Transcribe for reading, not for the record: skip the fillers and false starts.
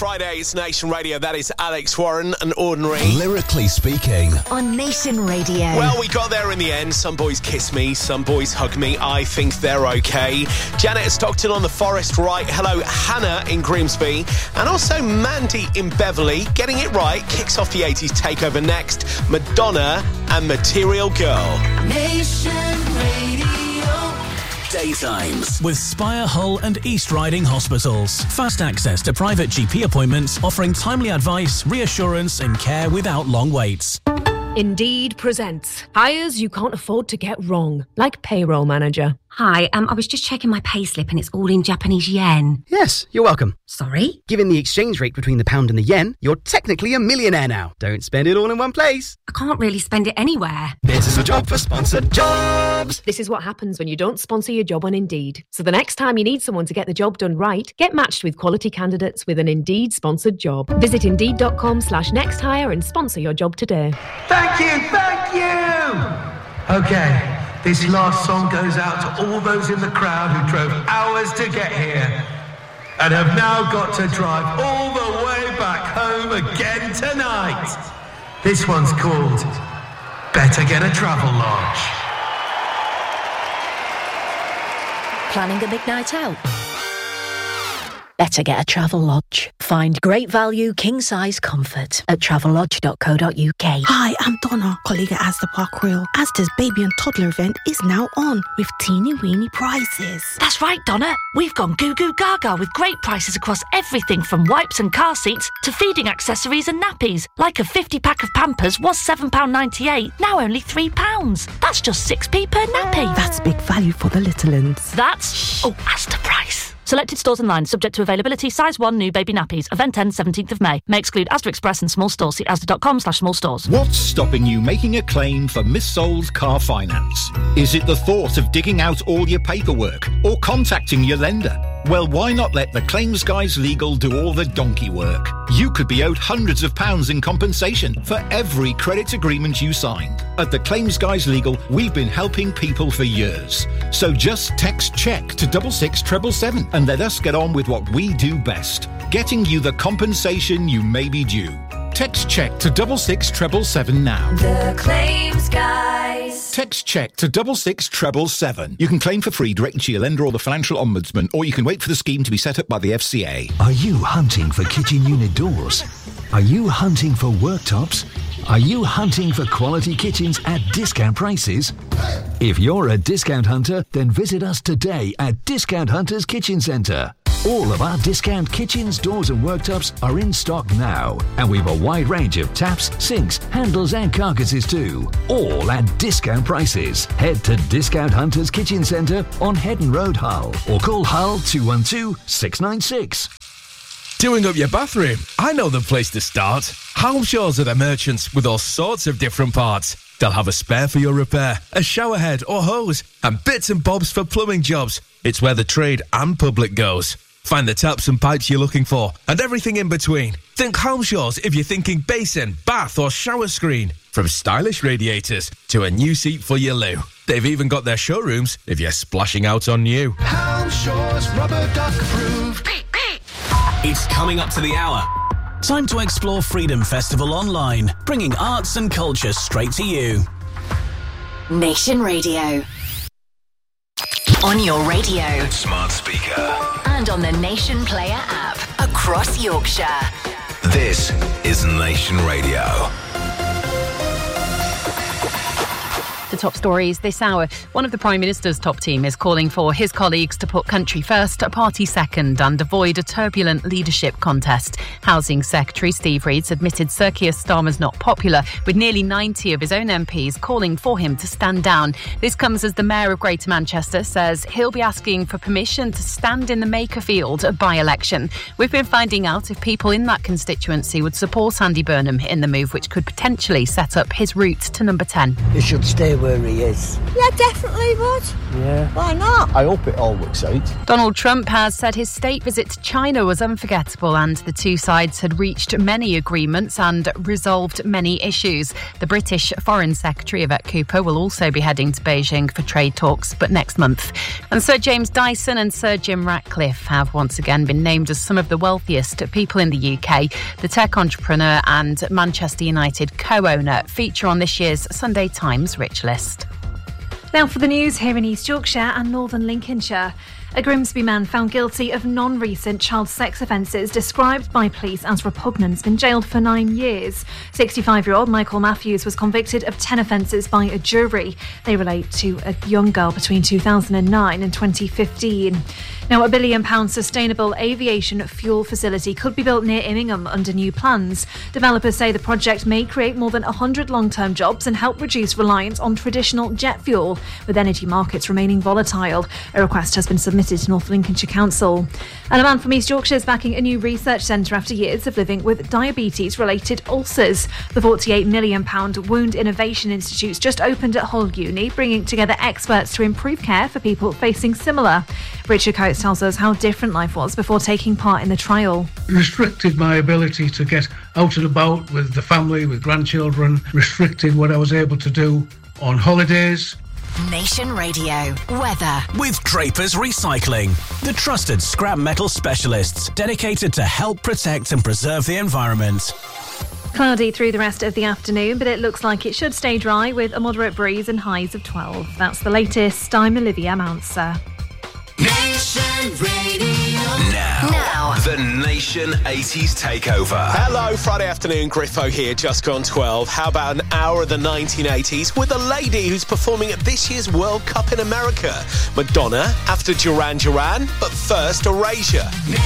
Friday, it's Nation Radio. That is Alex Warren and Ordinary. Lyrically speaking. On Nation Radio. Well, we got there in the end. Some boys kiss me, some boys hug me. I think they're okay. Janet Stockton on the Forest Right. Hello, Hannah in Grimsby. And also Mandy in Beverley. Getting it right. Kicks off the 80s takeover next. Madonna and Material Girl. Nation Radio. Daytimes. With Spire, Hull and East Riding Hospitals. Fast access to private GP appointments, offering timely advice, reassurance and care without long waits. Indeed presents hires you can't afford to get wrong, like payroll manager. Hi, I was just checking my payslip and it's all in Japanese yen. Yes, you're welcome. Sorry? Given the exchange rate between the pound and the yen, you're technically a millionaire now. Don't spend it all in one place. I can't really spend it anywhere. This is a job for sponsored jobs. This is what happens when you don't sponsor your job on Indeed. So the next time you need someone to get the job done right, get matched with quality candidates with an Indeed sponsored job. Visit Indeed.com/nexthire and sponsor your job today. Thank you! Okay. This last song goes out to all those in the crowd who drove hours to get here and have now got to drive all the way back home again tonight. This one's called Better Get a Travel Lodge. Planning a big night out? Better get a Travel Lodge. Find great value, king-size comfort at travellodge.co.uk. Hi, I'm Donna, colleague at Asda Park Royal. Asda's baby and toddler event is now on with teeny-weeny prices. That's right, Donna. We've gone goo-goo gaga with great prices across everything from wipes and car seats to feeding accessories and nappies. Like a 50-pack of Pampers was £7.98, now only £3. That's just 6p per nappy. That's big value for the little uns. That's Asda price. Selected stores online, subject to availability. Size 1 new baby nappies. Event ends 17th of May. May exclude Asda Express and small stores. See asda.com/small stores. What's stopping you making a claim for Miss Soul's car finance? Is it the thought of digging out all your paperwork or contacting your lender? Well, why not let the Claims Guys Legal do all the donkey work? You could be owed hundreds of pounds in compensation for every credit agreement you signed. At the Claims Guys Legal, we've been helping people for years. So just text CHECK to 66777 and let us get on with what we do best, getting you the compensation you may be due. Text CHECK to 66777 now. The Claims Guys. Text CHECK to 66777. You can claim for free directly to your lender or the Financial Ombudsman, or you can wait for the scheme to be set up by the FCA. Are you hunting for kitchen unit doors? Are you hunting for worktops? Are you hunting for quality kitchens at discount prices? If you're a discount hunter, then visit us today at Discount Hunters Kitchen Centre. All of our discount kitchens, doors and worktops are in stock now. And we've a wide range of taps, sinks, handles and carcasses too. All at discount prices. Head to Discount Hunters Kitchen Centre on Headon Road, Hull. Or call Hull 212-696. Doing up your bathroom? I know the place to start. Homeshore's are the merchants with all sorts of different parts. They'll have a spare for your repair, a shower head or hose, and bits and bobs for plumbing jobs. It's where the trade and public goes. Find the taps and pipes you're looking for, and everything in between. Think Homeshore's if you're thinking basin, bath or shower screen. From stylish radiators to a new seat for your loo. They've even got their showrooms if you're splashing out on new. Homeshore's rubber duck approved. It's coming up to the hour. Time to explore Freedom Festival online, bringing arts and culture straight to you. Nation Radio. On your radio. Smart speaker. And on the Nation Player app. Across Yorkshire. This is Nation Radio. The top stories this hour. One of the Prime Minister's top team is calling for his colleagues to put country first, party second and avoid a turbulent leadership contest. Housing Secretary Steve Reed's admitted Sir Keir Starmer's not popular, with nearly 90 of his own MPs calling for him to stand down. This comes as the Mayor of Greater Manchester says he'll be asking for permission to stand in the Makerfield by-election. We've been finding out if people in that constituency would support Andy Burnham in the move, which could potentially set up his route to number 10. It should stay where where he is. Yeah, definitely would. Yeah. Why not? I hope it all works out. Donald Trump has said his state visit to China was unforgettable and the two sides had reached many agreements and resolved many issues. The British Foreign Secretary Yvette Cooper will also be heading to Beijing for trade talks, but next month. And Sir James Dyson and Sir Jim Ratcliffe have once again been named as some of the wealthiest people in the UK. The tech entrepreneur and Manchester United co-owner feature on this year's Sunday Times Rich List. Now for the news here in East Yorkshire and Northern Lincolnshire. A Grimsby man found guilty of non-recent child sex offences described by police as repugnant has been jailed for 9 years. 65-year-old Michael Matthews was convicted of 10 offences by a jury. They relate to a young girl between 2009 and 2015. Now, £1 billion sustainable aviation fuel facility could be built near Immingham under new plans. Developers say the project may create more than 100 long-term jobs and help reduce reliance on traditional jet fuel, with energy markets remaining volatile. A request has been submitted to North Lincolnshire Council. And a man from East Yorkshire is backing a new research centre after years of living with diabetes-related ulcers. The £48 million Wound Innovation Institute's just opened at Hull Uni, bringing together experts to improve care for people facing similar. Richard Coates tells us how different life was before taking part in the trial. Restricted my ability to get out and about with the family, with grandchildren, restricted what I was able to do on holidays. Nation Radio weather with Draper's Recycling, the trusted scrap metal specialists dedicated to help protect and preserve the environment. Cloudy through the rest of the afternoon, but it looks like it should stay dry with a moderate breeze and highs of 12. That's the latest. I'm Olivia Mounser. Nation Radio. Now, the Nation 80s Takeover. Hello, Friday afternoon, Griffo here, just gone 12. How about an hour of the 1980s with a lady who's performing at this year's World Cup in America? Madonna, after Duran Duran, but first Erasure.